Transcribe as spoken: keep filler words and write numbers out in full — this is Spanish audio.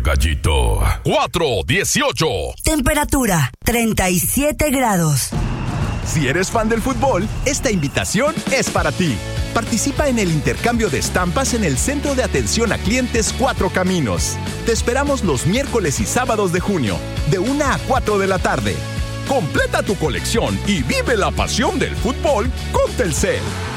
Gallito. cuatro dieciocho. Temperatura, treinta y siete grados. Si eres fan del fútbol, esta invitación es para ti. Participa en el intercambio de estampas en el Centro de Atención a Clientes Cuatro Caminos. Te esperamos los miércoles y sábados de junio, de una a cuatro de la tarde. Completa tu colección y vive la pasión del fútbol con Telcel.